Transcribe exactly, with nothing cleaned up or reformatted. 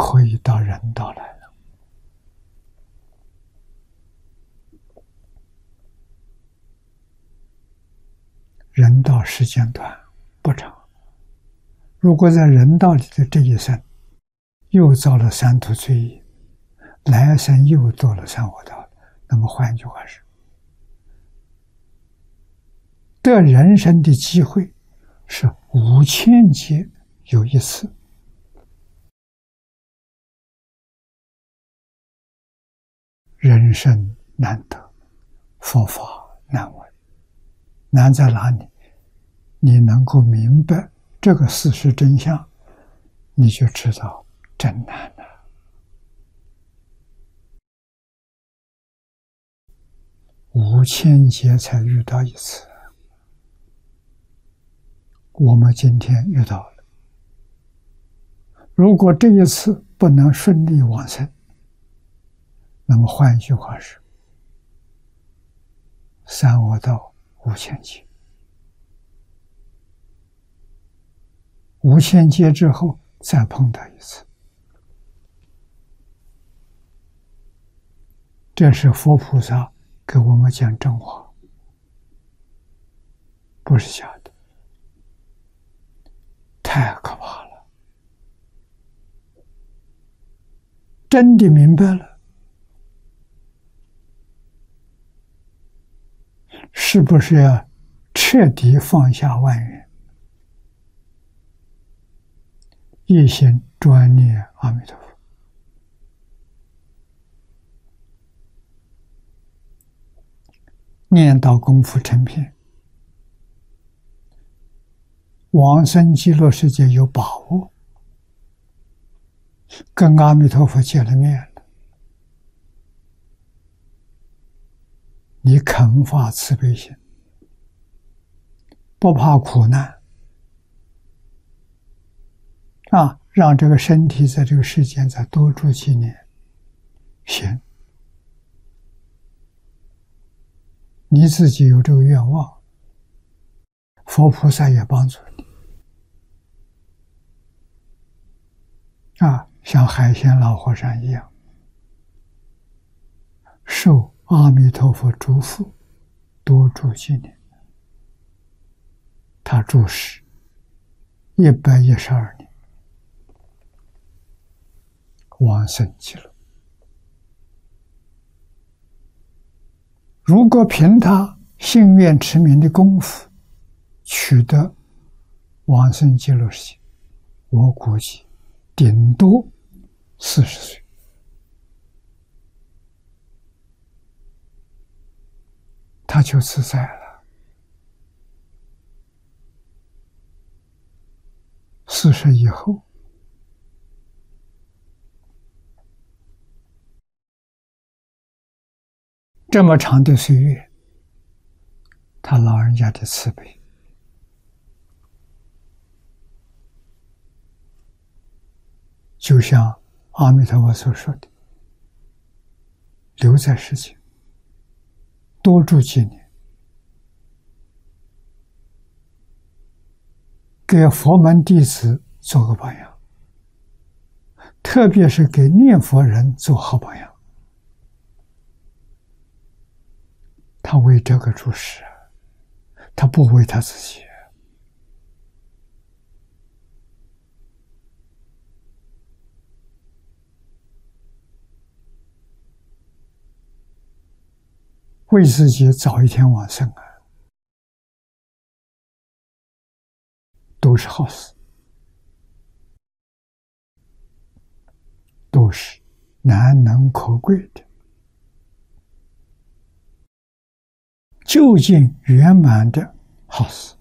可以到人道来了。人道时间短，不长。如果在人道里的这一生又造了三途罪业，来生又堕了三恶道，那么换句话是，得人生的机会是五千劫有一次。人生难得，佛法难闻。难在哪里？你能够明白这个事实真相，你就知道真难了。五千劫才遇到一次，我们今天遇到了。如果这一次不能顺利往生，那么换一句话是，三恶道五千劫，五千劫之后再碰到一次，这是佛菩萨给我们讲真话，不是假的，太可怕了。真的明白了，是不是要彻底放下万缘，一心专念阿弥陀佛？念到功夫成片，往生极乐世界有把握，跟阿弥陀佛见了面了，你肯发慈悲心，不怕苦难啊，让这个身体在这个世间再多住几年，行，你自己有这个愿望，佛菩萨也帮助你啊，像海鲜老和尚一样，受阿弥陀佛嘱咐，多住几年。他住世一百一十二年，往生极乐。如果凭他信愿持名的功夫取得往生极乐世界，我估计顶多四十岁。他就自在了。四十以后，这么长的岁月，他老人家的慈悲，就像阿弥陀佛所说的，留在世间多住几年，给佛门弟子做个榜样，特别是给念佛人做好榜样。他为这个住世，他不为他自己。为自己早一天往生啊，都是好事，都是难能可贵的，究竟圆满的好事。